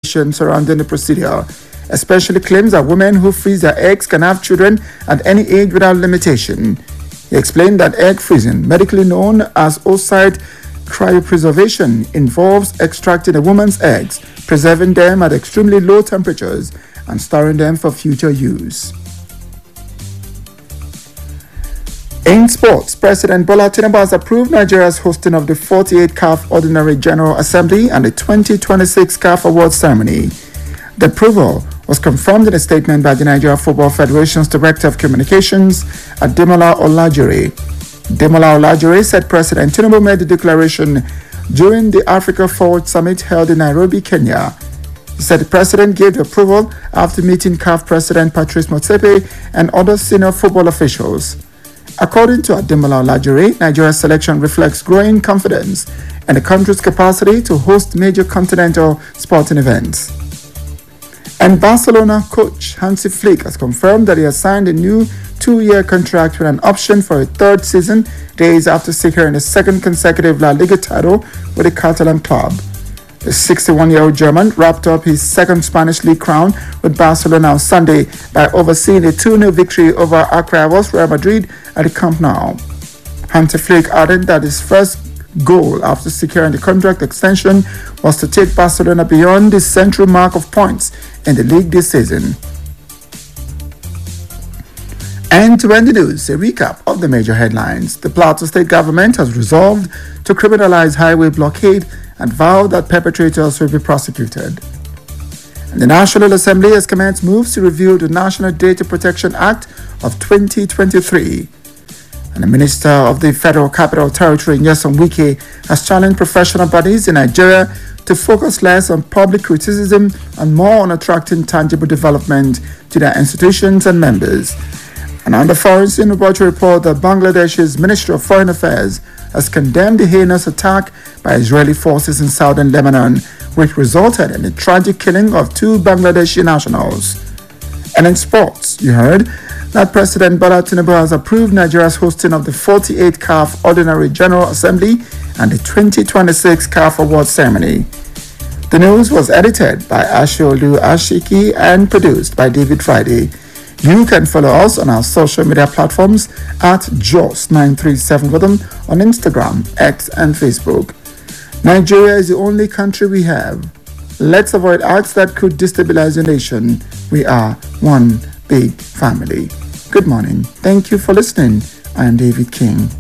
surrounding the procedure, especially claims that women who freeze their eggs can have children at any age without limitation. He explained that egg freezing, medically known as oocyte cryopreservation, involves extracting a woman's eggs, preserving them at extremely low temperatures, and storing them for future use. In sports, President Bola Tinubu has approved Nigeria's hosting of the 48th CAF Ordinary General Assembly and the 2026 CAF Awards ceremony. The approval was confirmed in a statement by the Nigeria Football Federation's Director of Communications, Ademola Olajire. Ademola Olajire said President Tinubu made the declaration during the Africa Forward Summit held in Nairobi, Kenya. He said the president gave the approval after meeting CAF President Patrice Motsepe and other senior football officials. According to Ademola Olajire, Nigeria's selection reflects growing confidence in the country's capacity to host major continental sporting events. And Barcelona coach Hansi Flick has confirmed that he has signed a new 2-year contract with an option for a third season, days after securing a second consecutive La Liga title with the Catalan club. The 61-year-old German wrapped up his second Spanish league crown with Barcelona on Sunday by overseeing a 2-0 victory over arch rivals Real Madrid at the Camp Nou. Hansi Flick added that his first goal after securing the contract extension was to take Barcelona beyond the central mark of points in the league this season. And to end the news, a recap of the major headlines. The Plateau State government has resolved to criminalize highway blockade and vowed that perpetrators will be prosecuted. And the National Assembly has commenced moves to review the National Data Protection Act of 2023. And the Minister of the Federal Capital Territory, Nyesom Wike, has challenged professional bodies in Nigeria to focus less on public criticism and more on attracting tangible development to their institutions and members. And on the foreign scene, we brought a report that Bangladesh's Ministry of Foreign Affairs has condemned the heinous attack by Israeli forces in southern Lebanon, which resulted in the tragic killing of 2 Bangladeshi nationals. And in sports, you heard that President Bola Tinubu has approved Nigeria's hosting of the 48th CAF Ordinary General Assembly and the 2026 CAF Awards ceremony. The news was edited by Ashiolu Ashiki and produced by David Friday. You can follow us on our social media platforms at JOS937 with them on Instagram, X, and Facebook. Nigeria is the only country we have. Let's avoid acts that could destabilize the nation. We are one big family. Good morning. Thank you for listening. I am David King.